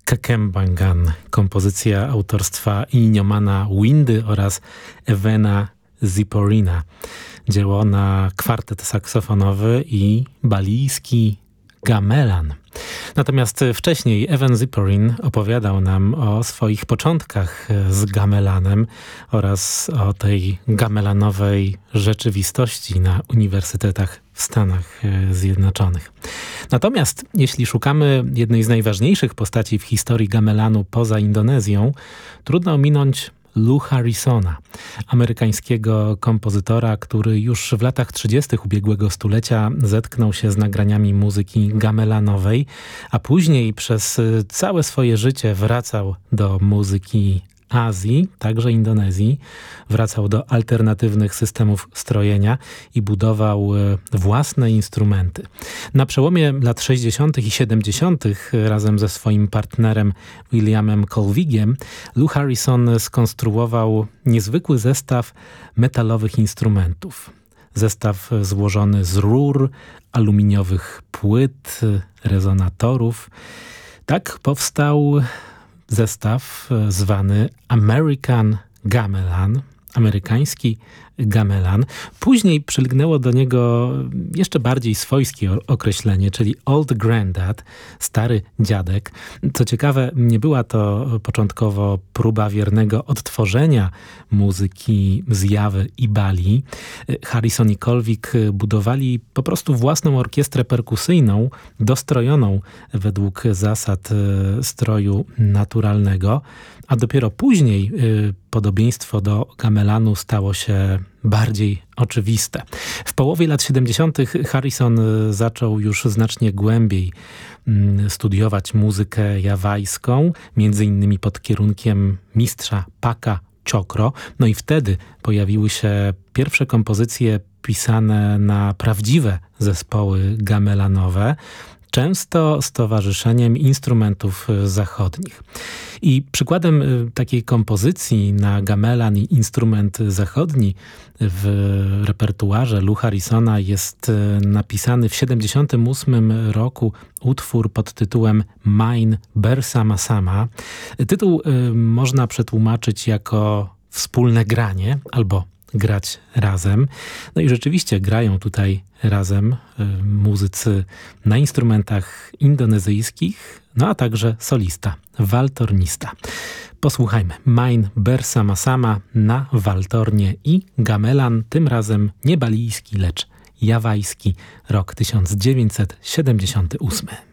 Kekembangan, kompozycja autorstwa Iniomana Windy oraz Evena Ziporina. Dzieło na kwartet saksofonowy i balijski gamelan. Natomiast wcześniej Evan Ziporin opowiadał nam o swoich początkach z gamelanem oraz o tej gamelanowej rzeczywistości na uniwersytetach w Stanach Zjednoczonych. Natomiast jeśli szukamy jednej z najważniejszych postaci w historii gamelanu poza Indonezją, trudno ominąć Lou Harrisona, amerykańskiego kompozytora, który już w latach 30. ubiegłego stulecia zetknął się z nagraniami muzyki gamelanowej, a później przez całe swoje życie wracał do muzyki Azji, także Indonezji, wracał do alternatywnych systemów strojenia i budował własne instrumenty. Na przełomie lat 60. i 70. razem ze swoim partnerem Williamem Colvigiem Lou Harrison skonstruował niezwykły zestaw metalowych instrumentów. Zestaw złożony z rur, aluminiowych płyt, rezonatorów. Tak powstał zestaw zwany American Gamelan, amerykański gamelan. Później przylgnęło do niego jeszcze bardziej swojskie określenie, czyli Old Granddad, stary dziadek. Co ciekawe, nie była to początkowo próba wiernego odtworzenia muzyki z Jawy i Bali. Harrison i Colvig budowali po prostu własną orkiestrę perkusyjną, dostrojoną według zasad stroju naturalnego, a dopiero później podobieństwo do gamelanu stało się bardziej oczywiste. W połowie lat 70. Harrison zaczął już znacznie głębiej studiować muzykę jawajską, między innymi pod kierunkiem mistrza Paka Chokro. No i wtedy pojawiły się pierwsze kompozycje pisane na prawdziwe zespoły gamelanowe, często z towarzyszeniem instrumentów zachodnich. I przykładem takiej kompozycji na gamelan i instrument zachodni w repertuarze Lou Harrisona jest napisany w 1978 roku utwór pod tytułem Mine Bersama Sama. Tytuł można przetłumaczyć jako wspólne granie albo grać razem. No i rzeczywiście grają tutaj razem muzycy na instrumentach indonezyjskich, no a także solista, waltornista. Posłuchajmy. Mine Bersama Sama na waltornie i gamelan, tym razem nie balijski, lecz jawajski, rok 1978.